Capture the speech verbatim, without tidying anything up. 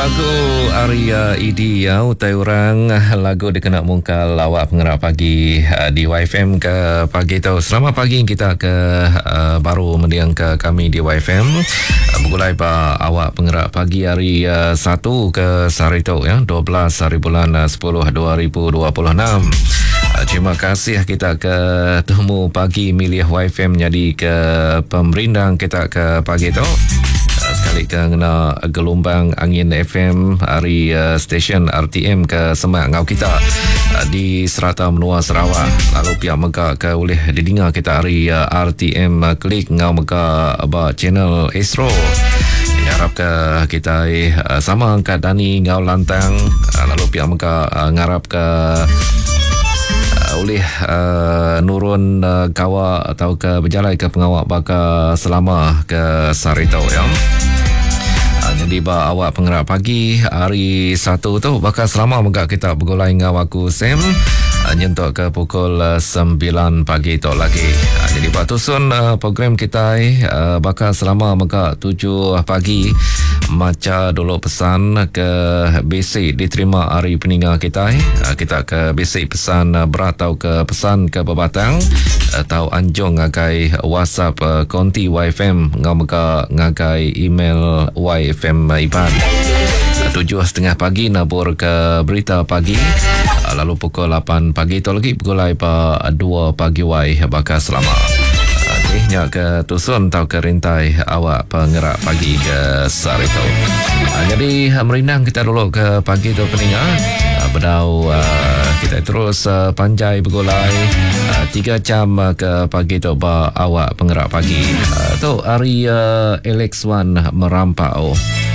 Lagu Arya Idi ya, utai orang lagu dikena mungkal awak pengerak pagi uh, di Y F M ke pagi tu. Selamat pagi kita ke uh, baru mendiang ke kami di Y F M. Uh, Begulai pa awak pengerak pagi hari uh, satu ke sehari tu ya, dua belas hari bulan uh, sepuluh dua ribu dua puluh enam. Uh, terima kasih kita ke temu pagi milih Y F M jadi ke pemerindang kita ke pagi tu. Sekali kena gelombang angin F M hari uh, stesen R T M ke semak ngau kita uh, di serata menua Sarawak. Lalu pihak mega ke boleh didengar kita hari uh, R T M uh, klik ngau mega uh, channel Astro. Harap ke kita uh, sama angkat Dani ngau lantang. Uh, lalu pihak mega uh, ngarap ke oleh uh, nurun uh, kawa atau ke berjalan ke pengawak baka selama ke Saritau ya. Uh, jadi ba awak pengerak pagi hari satu tu baka selama mega kita bergulai dengan aku Sam uh, nyentuk ke pukul uh, sembilan pagi tu lagi. Uh, jadi ba tusun uh, program kita uh, baka selama mega tujuh pagi maca dulu pesan ke basic diterima hari peninggal kita. Kita ke basic pesan berat atau ke pesan ke Bebatang atau anjung ngagai WhatsApp konti Y F M ngamaga ngagai email Y F M Iban. Tujuh setengah pagi nabur ke berita pagi. Lalu pukul lapan pagi tu lagi pukul pa dua pagi Y bakal selama. Nya ke tusun atau ke rintai awak pengerak pagi ke Saritau. Uh, jadi merindang kita dulu ke pagi tu peningat. Uh, Bedau uh, kita terus uh, panjai bergulai uh, tiga jam uh, ke pagi tu ba awak pengerak pagi. Uh, tu hari uh, Alex Wan merampau.